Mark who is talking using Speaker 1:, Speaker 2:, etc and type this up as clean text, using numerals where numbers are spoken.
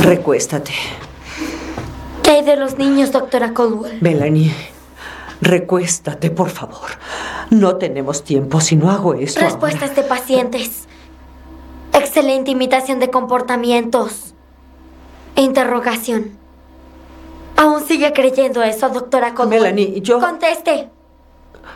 Speaker 1: Recuéstate.
Speaker 2: ¿Qué hay de los niños, doctora Caldwell?
Speaker 1: Melanie, recuéstate, por favor. No tenemos tiempo. Si no hago esto
Speaker 2: Respuestas
Speaker 1: ahora...
Speaker 2: de pacientes. Excelente imitación de comportamientos. Interrogación. ¿Aún sigue creyendo eso, doctora Caldwell?
Speaker 1: Melanie, yo...
Speaker 2: Conteste.